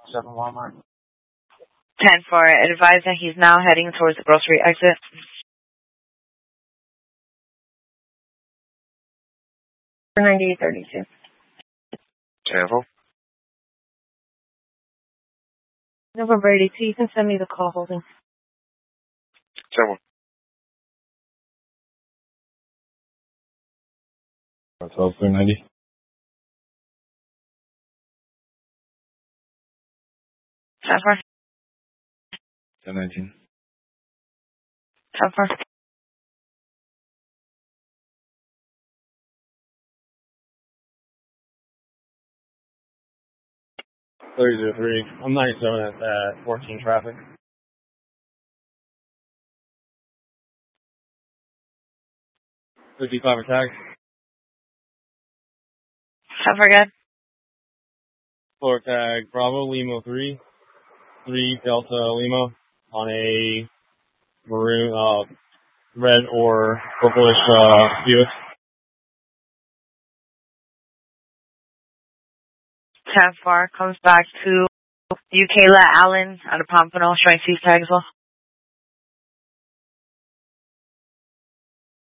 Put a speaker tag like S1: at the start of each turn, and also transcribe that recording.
S1: 7 Walmart.
S2: 10-4. Advise that he's now heading towards the grocery exit.
S3: For 9832.
S1: 10-4.
S3: November 82, you can send me the call holding.
S1: 10-1.
S4: That's 12-390.
S2: 10-4.
S4: 10-19.
S2: 10-4.
S1: 30-3. I'm 97 at 14 traffic. 55 attack.
S2: 10-4 again.
S1: Floor tag Bravo Lima 3 Delta Lima on a maroon, red or purplish Buick.
S2: 10-4 comes back to Ukayla Allen out of Pompano, showing C tag as well.